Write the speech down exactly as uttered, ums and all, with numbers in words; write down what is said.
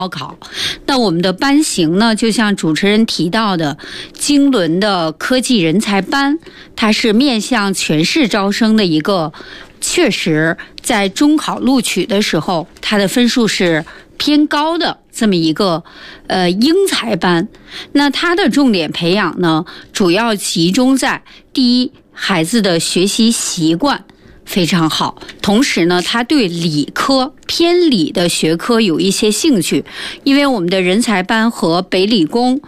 高考。那我们的班型呢，就像主持人提到的，经纶的科技人才班，它是面向全市招生的一个，确实在中考录取的时候，它的分数是偏高的这么一个呃英才班。那它的重点培养呢，主要集中在第一，孩子的学习习惯非常好，同时呢，他对理科偏理的学科有一些兴趣，因为我们的人才班和北理工